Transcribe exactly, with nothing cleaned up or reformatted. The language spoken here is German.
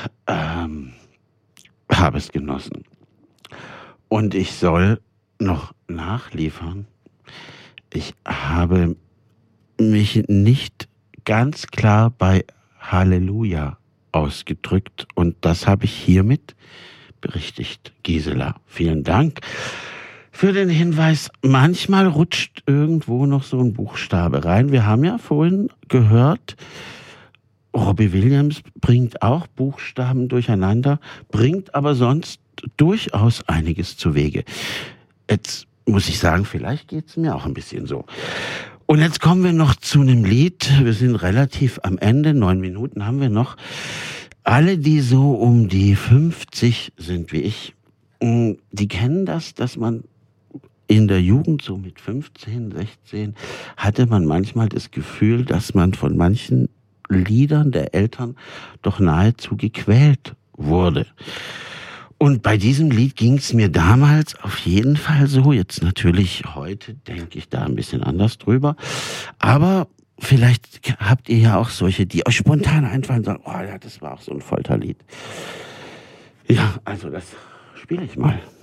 ähm, habe es genossen. Und ich soll noch nachliefern. Ich habe mich nicht ganz klar bei Halleluja ausgedrückt und das habe ich hiermit berichtigt. Gisela, vielen Dank für den Hinweis. Manchmal rutscht irgendwo noch so ein Buchstabe rein. Wir haben ja vorhin gehört, Robbie Williams bringt auch Buchstaben durcheinander, bringt aber sonst durchaus einiges zu Wege. Jetzt muss ich sagen, vielleicht geht es mir auch ein bisschen so. Und jetzt kommen wir noch zu einem Lied. Wir sind relativ am Ende, neun Minuten haben wir noch. Alle, die so um die fünfzig sind wie ich, die kennen das, dass man in der Jugend, so mit fünfzehn, sechzehn, hatte man manchmal das Gefühl, dass man von manchen Liedern der Eltern doch nahezu gequält wurde. Und bei diesem Lied ging es mir damals auf jeden Fall so. Jetzt natürlich, heute denke ich da ein bisschen anders drüber. Aber vielleicht habt ihr ja auch solche, die euch spontan einfallen und sagen, oh ja, das war auch so ein Folterlied. Ja, also das spiele ich mal.